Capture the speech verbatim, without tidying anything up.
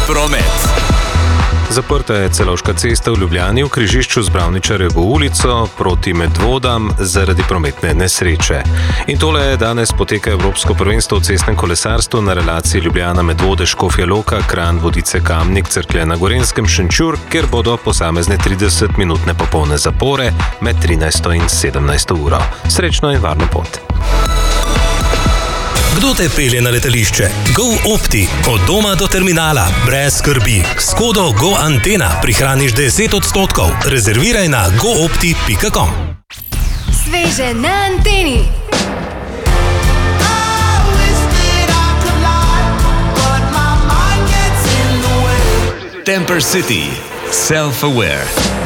promet. Zaprta je Celovška cesta v Ljubljani v križišču z Bravničarjevo ulico proti Medvodam zaradi prometne nesreče. In tole danes poteka Evropsko prvenstvo v cestnem kolesarstvu na relaciji Ljubljana-Medvode, Škofja Loka, Kranj, Vodice, Kamnik, Cerklje na Gorenjskem, Šenčur, kjer bodo posamezne tridesetminutne popolne zapore med trinajsto in sedemnajsto uro. Srečno in varno pot. Kdo te pelje na letališče? GoOpti. Od doma do terminala. Brez skrbi. S kodo GoAntena prihraniš deset odstotkov. Rezerviraj na goopti pika com. Sveže na anteni. Temper City. Self-aware.